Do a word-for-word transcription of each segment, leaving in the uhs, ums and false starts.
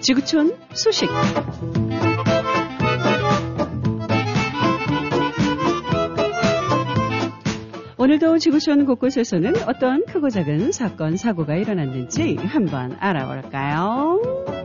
지구촌 소식. 오늘도 지구촌 곳곳에서는 어떤 크고 작은 사건, 사고가 일어났는지 한번 알아볼까요?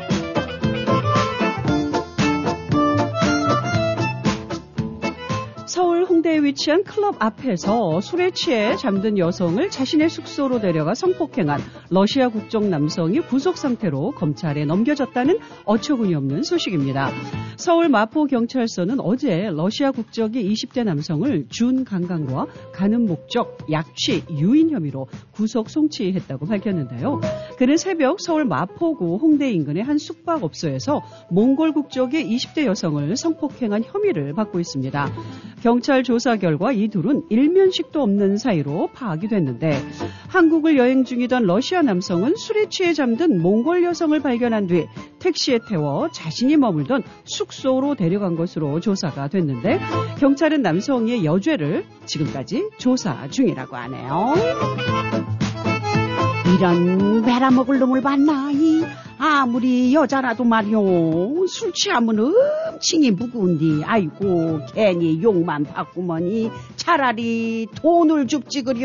서울 홍대에 위치한 클럽 앞에서 술에 취해 잠든 여성을 자신의 숙소로 데려가 성폭행한 러시아 국적 남성이 구속 상태로 검찰에 넘겨졌다는 어처구니 없는 소식입니다. 서울 마포경찰서는 어제 러시아 국적의 이십 대 남성을 준강간과 가는 목적, 약취, 유인 혐의로 구속 송치했다고 밝혔는데요. 그는 새벽 서울 마포구 홍대 인근의 한 숙박업소에서 몽골 국적의 이십 대 여성을 성폭행한 혐의를 받고 있습니다. 경찰 조사 결과 이 둘은 일면식도 없는 사이로 파악이 됐는데 한국을 여행 중이던 러시아 남성은 술에 취해 잠든 몽골 여성을 발견한 뒤 택시에 태워 자신이 머물던 숙소로 데려간 것으로 조사가 됐는데 경찰은 남성의 여죄를 지금까지 조사 중이라고 하네요. 이런 베라먹을 놈을 봤나이. 아무리 여자라도 말이요. 술 취하면 엄칭이 무거운디. 아이고 괜히 욕만 받구머니 차라리 돈을 줍지 그려.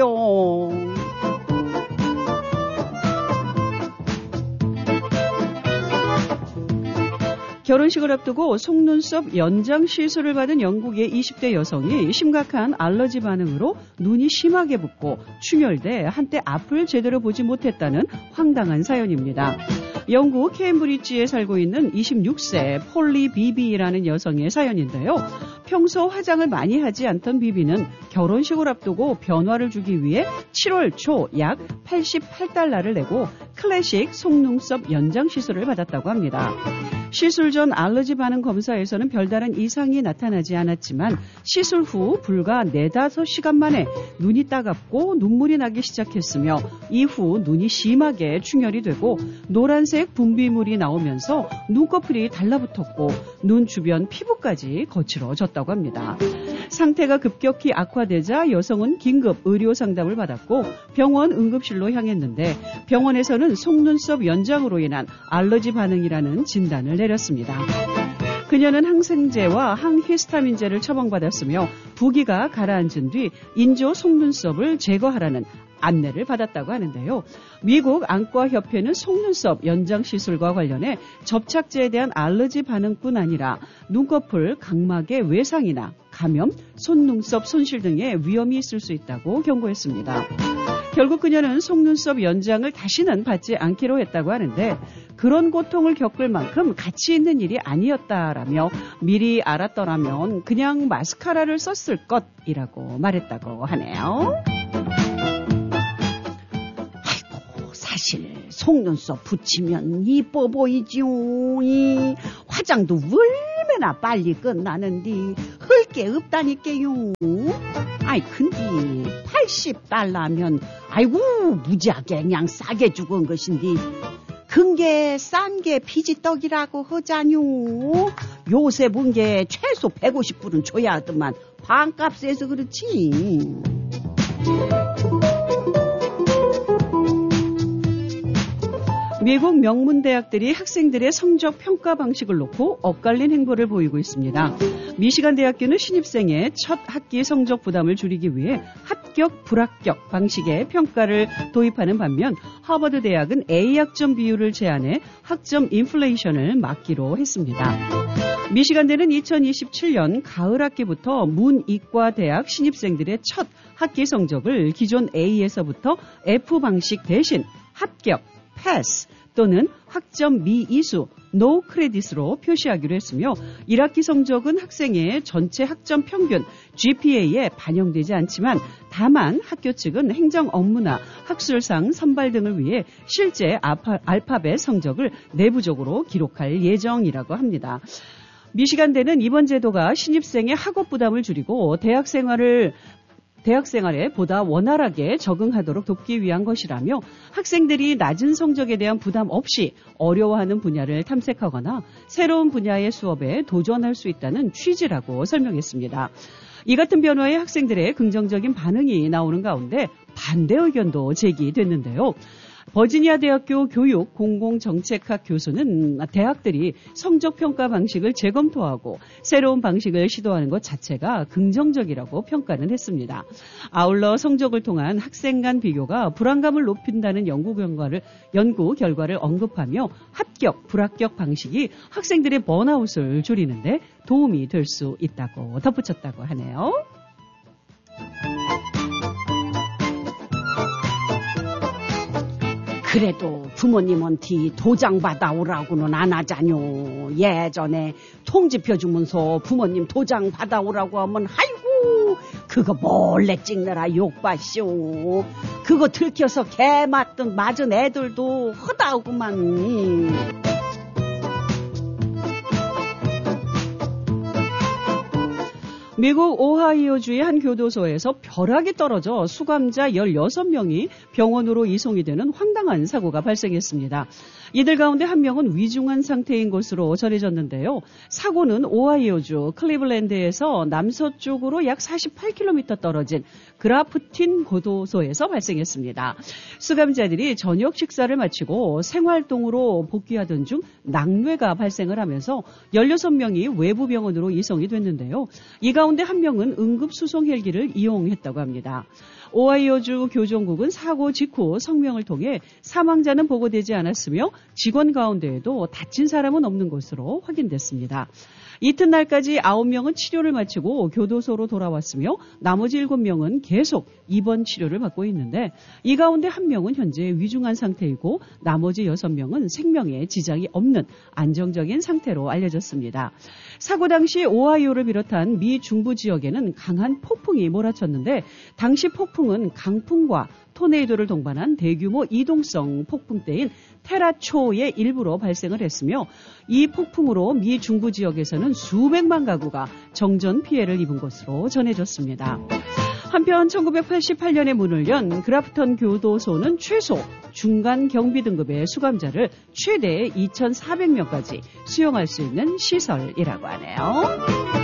결혼식을 앞두고 속눈썹 연장 시술을 받은 영국의 이십 대 여성이 심각한 알러지 반응으로 눈이 심하게 붓고 충혈돼 한때 앞을 제대로 보지 못했다는 황당한 사연입니다. 영국 케임브리지에 살고 있는 이십육 세 폴리 비비라는 여성의 사연인데요. 평소 화장을 많이 하지 않던 비비는 결혼식을 앞두고 변화를 주기 위해 칠월 초 약 팔십팔 달러를 내고 클래식 속눈썹 연장 시술을 받았다고 합니다. 시술 전 알러지 반응 검사에서는 별다른 이상이 나타나지 않았지만 시술 후 불과 네다섯 시간 만에 눈이 따갑고 눈물이 나기 시작했으며 이후 눈이 심하게 충혈이 되고 노란색 분비물이 나오면서 눈꺼풀이 달라붙었고 눈 주변 피부까지 거칠어졌다고 합니다. 상태가 급격히 악화되자 여성은 긴급 의료 상담을 받았고 병원 응급실로 향했는데 병원에서는 속눈썹 연장으로 인한 알러지 반응이라는 진단을 내렸습니다. 그녀는 항생제와 항히스타민제를 처방받았으며 부기가 가라앉은 뒤 인조 속눈썹을 제거하라는 안내를 받았다고 하는데요. 미국 안과협회는 속눈썹 연장 시술과 관련해 접착제에 대한 알러지 반응뿐 아니라 눈꺼풀, 각막의 외상이나 감염, 속눈썹 손실 등의 위험이 있을 수 있다고 경고했습니다. 결국 그녀는 속눈썹 연장을 다시는 받지 않기로 했다고 하는데 그런 고통을 겪을 만큼 가치 있는 일이 아니었다라며 미리 알았더라면 그냥 마스카라를 썼을 것이라고 말했다고 하네요. 아이고 사실 속눈썹 붙이면 이뻐 보이지요. 이 화장도 얼마나 빨리 끝나는데 할 게 없다니까요. 아이 근데 팔십 달러면 아이고 무지하게 그냥 싸게 죽은 것인데 근게 싼 게 피지떡이라고 하자뇨. 요새 본 게 최소 백오십 불은 줘야 하더만 반값에서 그렇지. 미국 명문대학들이 학생들의 성적 평가 방식을 놓고 엇갈린 행보를 보이고 있습니다. 미시간 대학교는 신입생의 첫 학기 성적 부담을 줄이기 위해 합격, 불합격 방식의 평가를 도입하는 반면 하버드 대학은 A 학점 비율을 제한해 학점 인플레이션을 막기로 했습니다. 미시간대는 이천이십칠 년 가을 학기부터 문이과 대학 신입생들의 첫 학기 성적을 기존 A에서부터 F 방식 대신 합격, 패스 또는 학점 미이수, 노 크레딧으로 표시하기로 했으며 일 학기 성적은 학생의 전체 학점 평균 지피에이에 반영되지 않지만 다만 학교 측은 행정 업무나 학술상 선발 등을 위해 실제 알파, 알파벳 성적을 내부적으로 기록할 예정이라고 합니다. 미시간대는 이번 제도가 신입생의 학업 부담을 줄이고 대학 생활을 대학 생활에 보다 원활하게 적응하도록 돕기 위한 것이라며 학생들이 낮은 성적에 대한 부담 없이 어려워하는 분야를 탐색하거나 새로운 분야의 수업에 도전할 수 있다는 취지라고 설명했습니다. 이 같은 변화에 학생들의 긍정적인 반응이 나오는 가운데 반대 의견도 제기됐는데요. 버지니아 대학교 교육 공공정책학 교수는 대학들이 성적평가 방식을 재검토하고 새로운 방식을 시도하는 것 자체가 긍정적이라고 평가는 했습니다. 아울러 성적을 통한 학생 간 비교가 불안감을 높인다는 연구 결과를, 연구 결과를 언급하며 합격, 불합격 방식이 학생들의 번아웃을 줄이는데 도움이 될 수 있다고 덧붙였다고 하네요. 그래도 부모님한테 도장 받아오라고는 안 하자뇨. 예전에 통지표 주면서 부모님 도장 받아오라고 하면 아이고 그거 몰래 찍느라 욕봤쇼. 그거 들켜서 개 맞던 맞은 애들도 허다구만. 미국 오하이오주의 한 교도소에서 벼락이 떨어져 수감자 열여섯 명이 병원으로 이송이 되는 황당한 사고가 발생했습니다. 이들 가운데 한 명은 위중한 상태인 것으로 전해졌는데요. 사고는 오하이오주 클리블랜드에서 남서쪽으로 약 사십팔 킬로미터 떨어진 그라프틴 교도소에서 발생했습니다. 수감자들이 저녁 식사를 마치고 생활동으로 복귀하던 중 낙뢰가 발생을 하면서 열여섯 명이 외부 병원으로 이송이 됐는데요. 이 가운데 한 명은 응급수송 헬기를 이용했다고 합니다. 오하이오주 교정국은 사고 직후 성명을 통해 사망자는 보고되지 않았으며 직원 가운데에도 다친 사람은 없는 것으로 확인됐습니다. 이튿날까지 아홉 명은 치료를 마치고 교도소로 돌아왔으며 나머지 일곱 명은 계속 입원 치료를 받고 있는데 이 가운데 한 명은 현재 위중한 상태이고 나머지 여섯 명은 생명에 지장이 없는 안정적인 상태로 알려졌습니다. 사고 당시 오하이오를 비롯한 미 중부 지역에는 강한 폭풍이 몰아쳤는데 당시 폭풍은 강풍과 토네이도를 동반한 대규모 이동성 폭풍 때인 테라초의 일부로 발생을 했으며 이 폭풍으로 미 중부 지역에서는 수백만 가구가 정전 피해를 입은 것으로 전해졌습니다. 한편 천구백팔십팔 년에 문을 연 그라프턴 교도소는 최소 중간 경비 등급의 수감자를 최대 이천사백 명까지 수용할 수 있는 시설이라고 하네요.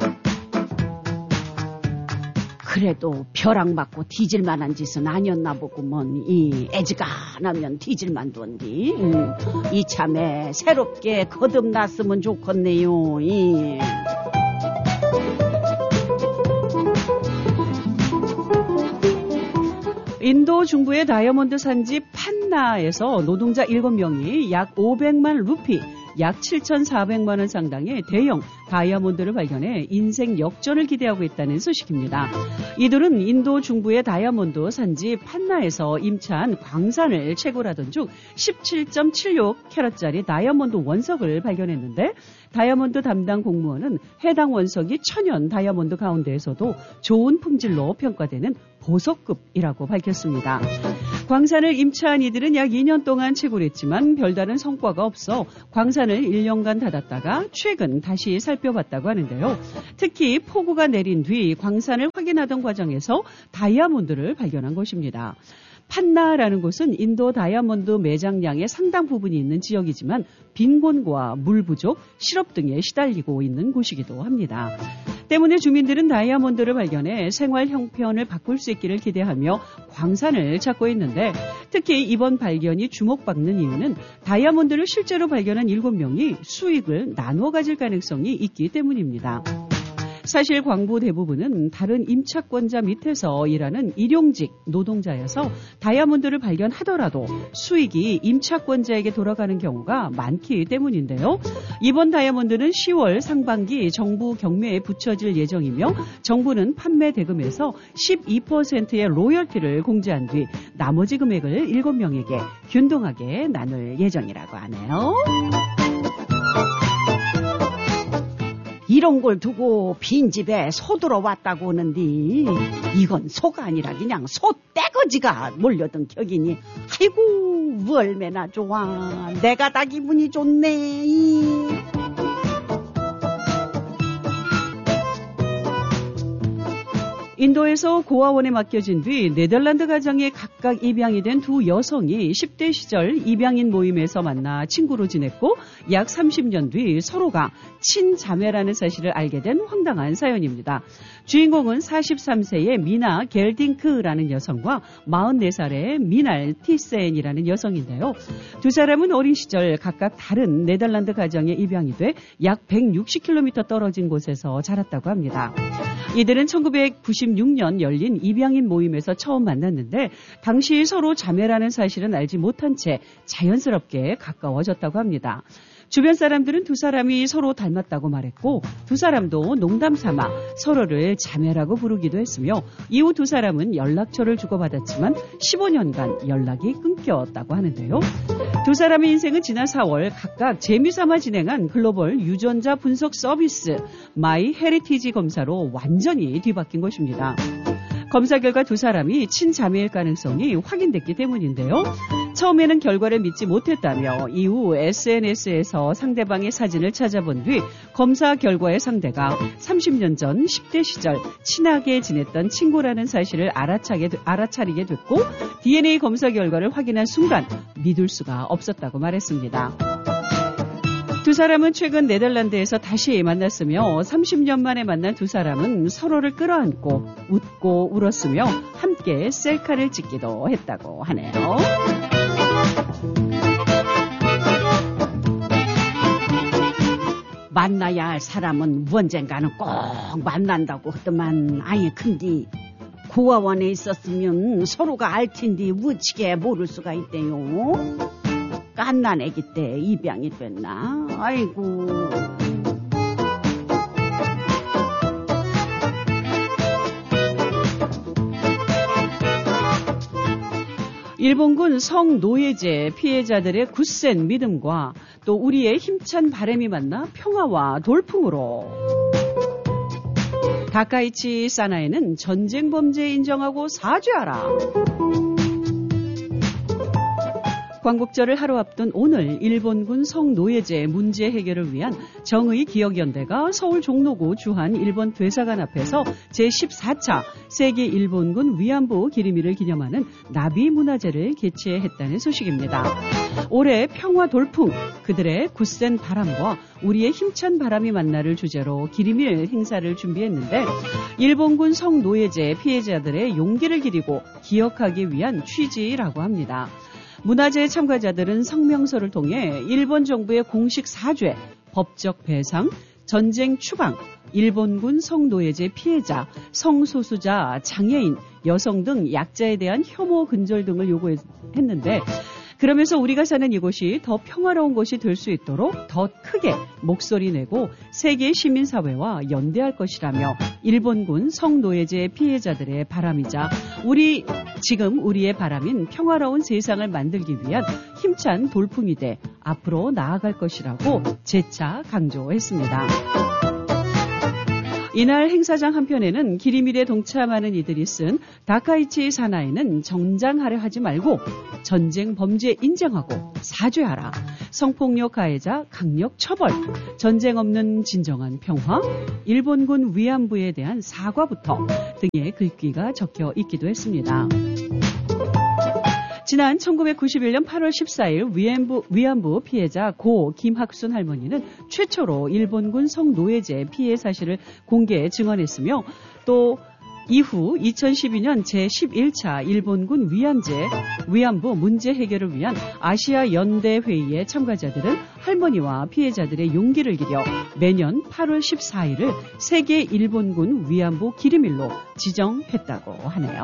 그래도 벼락 맞고 뒤질 만한 짓은 아니었나 보구먼. 이 애지가 나면 뒤질만두언디. 음, 이참에 새롭게 거듭났으면 좋겠네요. 이. 인도 중부의 다이아몬드 산지 판나에서 노동자 일곱 명이 약 오백만 루피, 약 칠천사백만 원 상당의 대형 다이아몬드를 발견해 인생 역전을 기대하고 있다는 소식입니다. 이들은 인도 중부의 다이아몬드 산지 판나에서 임차한 광산을 채굴하던 중 십칠 점 칠육 캐럿짜리 다이아몬드 원석을 발견했는데 다이아몬드 담당 공무원은 해당 원석이 천연 다이아몬드 가운데에서도 좋은 품질로 평가되는 보석급이라고 밝혔습니다. 광산을 임차한 이들은 약 이 년 동안 채굴했지만 별다른 성과가 없어 광산을 일 년간 닫았다가 최근 다시 살펴봤다고 하는데요. 특히 폭우가 내린 뒤 광산을 확인하던 과정에서 다이아몬드를 발견한 것입니다. 판나라는 곳은 인도 다이아몬드 매장량의 상당 부분이 있는 지역이지만 빈곤과 물 부족, 실업 등에 시달리고 있는 곳이기도 합니다. 때문에 주민들은 다이아몬드를 발견해 생활 형편을 바꿀 수 있기를 기대하며 광산을 찾고 있는데 특히 이번 발견이 주목받는 이유는 다이아몬드를 실제로 발견한 일곱 명이 수익을 나누어 가질 가능성이 있기 때문입니다. 사실 광부 대부분은 다른 임차권자 밑에서 일하는 일용직 노동자여서 다이아몬드를 발견하더라도 수익이 임차권자에게 돌아가는 경우가 많기 때문인데요. 이번 다이아몬드는 시월 상반기 정부 경매에 붙여질 예정이며 정부는 판매 대금에서 십이 퍼센트의 로열티를 공제한 뒤 나머지 금액을 일곱 명에게 균등하게 나눌 예정이라고 하네요. 이런 걸 두고 빈집에 소 들어왔다고 하는데 이건 소가 아니라 그냥 소떼거지가 몰려든 격이니 아이고 얼마나 좋아. 내가 다 기분이 좋네. 인도에서 고아원에 맡겨진 뒤 네덜란드 가정에 각각 입양이 된 두 여성이 십 대 시절 입양인 모임에서 만나 친구로 지냈고 약 삼십 년 뒤 서로가 친자매라는 사실을 알게 된 황당한 사연입니다. 주인공은 사십삼 세의 미나 겔딩크라는 여성과 마흔네 살의 미날 티센이라는 여성인데요. 두 사람은 어린 시절 각각 다른 네덜란드 가정에 입양이 돼 약 백육십 킬로미터 떨어진 곳에서 자랐다고 합니다. 이들은 천구백구십육 년 열린 입양인 모임에서 처음 만났는데 당시 서로 자매라는 사실은 알지 못한 채 자연스럽게 가까워졌다고 합니다. 주변 사람들은 두 사람이 서로 닮았다고 말했고 두 사람도 농담 삼아 서로를 자매라고 부르기도 했으며 이후 두 사람은 연락처를 주고받았지만 십오 년간 연락이 끊겼다고 하는데요. 두 사람의 인생은 지난 사월 각각 재미삼아 진행한 글로벌 유전자 분석 서비스 마이 헤리티지 검사로 완전히 뒤바뀐 것입니다. 검사 결과 두 사람이 친자매일 가능성이 확인됐기 때문인데요. 처음에는 결과를 믿지 못했다며 이후 에스엔에스에서 상대방의 사진을 찾아본 뒤 검사 결과의 상대가 삼십 년 전 십 대 시절 친하게 지냈던 친구라는 사실을 알아차게, 알아차리게 됐고 디엔에이 검사 결과를 확인한 순간 믿을 수가 없었다고 말했습니다. 두 사람은 최근 네덜란드에서 다시 만났으며 삼십 년 만에 만난 두 사람은 서로를 끌어안고 웃고 울었으며 함께 셀카를 찍기도 했다고 하네요. 만나야 할 사람은 언젠가는 꼭 만난다고 하더만 아예 큰디 고아원에 있었으면 서로가 알 텐디 우치게 모를 수가 있대요. 갓난 애기 때 입양이 됐나? 아이고. 일본군 성노예제 피해자들의 굳센 믿음과 또 우리의 힘찬 바람이 만나 평화와 돌풍으로 다카이치 사나이는 전쟁 범죄 인정하고 사죄하라. 광복절을 하루 앞둔 오늘 일본군 성노예제 문제 해결을 위한 정의기억연대가 서울 종로구 주한 일본 대사관 앞에서 제십사 차 세계 일본군 위안부 기림일을 기념하는 나비문화제를 개최했다는 소식입니다. 올해 평화 돌풍, 그들의 굳센 바람과 우리의 힘찬 바람이 만나를 주제로 기림일 행사를 준비했는데 일본군 성노예제 피해자들의 용기를 기리고 기억하기 위한 취지라고 합니다. 문화제 참가자들은 성명서를 통해 일본 정부의 공식 사죄, 법적 배상, 전쟁 추방, 일본군 성노예제 피해자, 성소수자, 장애인, 여성 등 약자에 대한 혐오 근절 등을 요구했는데 그러면서 우리가 사는 이곳이 더 평화로운 곳이 될 수 있도록 더 크게 목소리 내고 세계 시민사회와 연대할 것이라며 일본군 성노예제 피해자들의 바람이자 우리 지금 우리의 바람인 평화로운 세상을 만들기 위한 힘찬 돌풍이 돼 앞으로 나아갈 것이라고 재차 강조했습니다. 이날 행사장 한편에는 기림일에 동참하는 이들이 쓴 다카이치 사나이는 정장하려 하지 말고 전쟁 범죄 인정하고 사죄하라. 성폭력 가해자 강력 처벌. 전쟁 없는 진정한 평화. 일본군 위안부에 대한 사과부터 등의 글귀가 적혀 있기도 했습니다. 지난 천구백구십일 년 팔월 십사일 위안부, 위안부 피해자 고 김학순 할머니는 최초로 일본군 성노예제 피해 사실을 공개 증언했으며 또 이후 이천십이 년 제십일 차 일본군 위안제, 위안부 문제 해결을 위한 아시아 연대 회의의 참가자들은 할머니와 피해자들의 용기를 기려 매년 팔월 십사일을 세계 일본군 위안부 기림일로 지정했다고 하네요.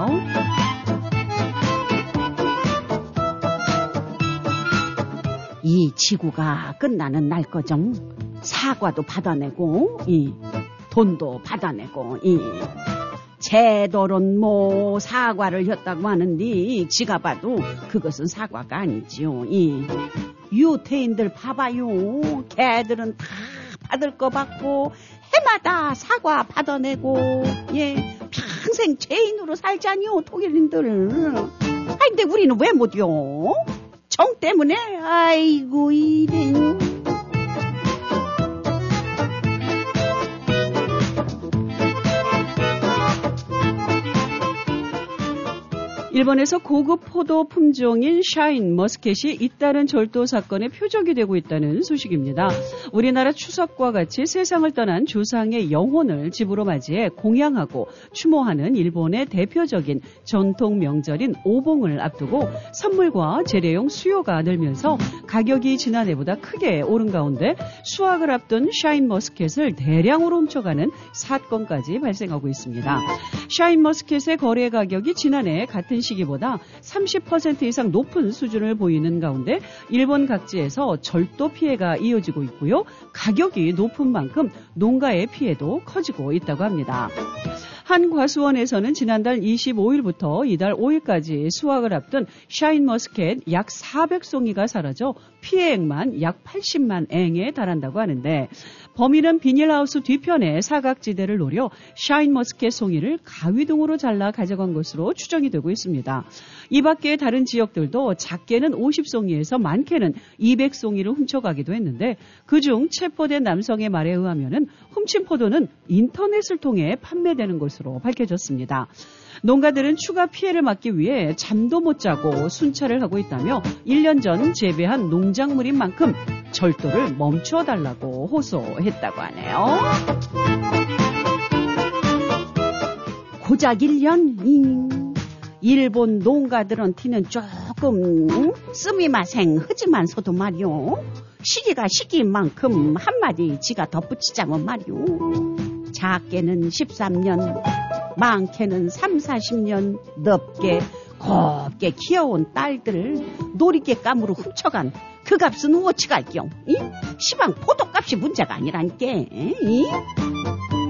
이 지구가 끝나는 날 거정 사과도 받아내고 이 돈도 받아내고 이 제도론 뭐 사과를 했다고 하는데 지가 봐도 그것은 사과가 아니지요. 이 유태인들 봐봐요. 걔들은 다 받을 거 받고 해마다 사과 받아내고 예 평생 죄인으로 살자니요 독일인들. 아 근데 우리는 왜 못요? 정 때문에 아이고 이래. 일본에서 고급 포도 품종인 샤인 머스켓이 잇따른 절도 사건의 표적이 되고 있다는 소식입니다. 우리나라 추석과 같이 세상을 떠난 조상의 영혼을 집으로 맞이해 공양하고 추모하는 일본의 대표적인 전통 명절인 오봉을 앞두고 선물과 재래용 수요가 늘면서 가격이 지난해보다 크게 오른 가운데 수확을 앞둔 샤인 머스켓을 대량으로 훔쳐가는 사건까지 발생하고 있습니다. 샤인 머스켓의 거래 가격이 지난해 같은 시기보다 삼십 퍼센트 이상 높은 수준을 보이는 가운데 일본 각지에서 절도 피해가 이어지고 있고요. 가격이 높은 만큼 농가의 피해도 커지고 있다고 합니다. 한 과수원에서는 지난달 이십오일부터 이달 오일까지 수확을 앞둔 샤인머스켓 약 사백 송이가 사라져 피해액만 약 팔십만 엔에 달한다고 하는데 범인은 비닐하우스 뒤편의 사각지대를 노려 샤인머스켓 송이를 가위 등으로 잘라 가져간 것으로 추정이 되고 있습니다. 이 밖에 다른 지역들도 작게는 오십 송이에서 많게는 이백 송이를 훔쳐가기도 했는데 그중 체포된 남성의 말에 의하면은 훔친 포도는 인터넷을 통해 판매되는 것으로 밝혀졌습니다. 농가들은 추가 피해를 막기 위해 잠도 못 자고 순찰을 하고 있다며 일 년 전 재배한 농작물인 만큼 절도를 멈춰달라고 호소했다고 하네요. 고작 일 년? 일본 농가들한테는 조금 쓰미마생 하지만서도 말이오. 시기가 시기인 만큼 한마디 지가 덧붙이자면 말이오. 작게는 십삼 년, 많게는 삼사십 년 넓게 곱게 키워온 딸들을 놀이개감으로 훔쳐간 그 값은 어찌 갈경? 시방 포도값이 문제가 아니라니까. 이?